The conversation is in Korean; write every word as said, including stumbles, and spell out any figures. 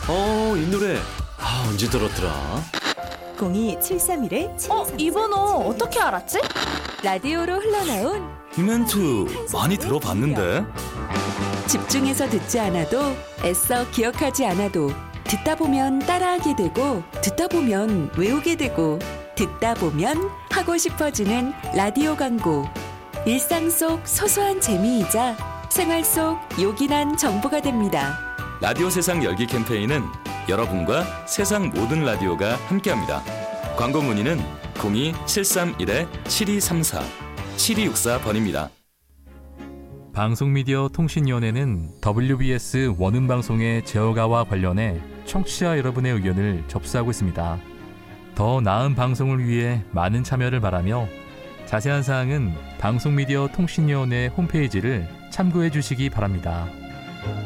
어, 이 노래 아, 언제 들었더라? 공이 칠삼일 어? 이 번호 어떻게 알았지? 라디오로 흘러나온 이 멘트 많이 들어봤는데. 집중해서 듣지 않아도 애써 기억하지 않아도 듣다 보면 따라하게 되고 듣다 보면 외우게 되고 듣다 보면 하고 싶어지는 라디오 광고. 일상 속 소소한 재미이자 생활 속 요긴한 정보가 됩니다. 라디오 세상 열기 캠페인은 여러분과 세상 모든 라디오가 함께합니다. 광고 문의는 공이 칠삼일 칠이삼사 칠이육사 번입니다. 방송미디어통신위원회는 더블유비에스 원음방송의 제어가와 관련해 청취자 여러분의 의견을 접수하고 있습니다. 더 나은 방송을 위해 많은 참여를 바라며 자세한 사항은 방송미디어통신위원회 홈페이지를 참고해 주시기 바랍니다.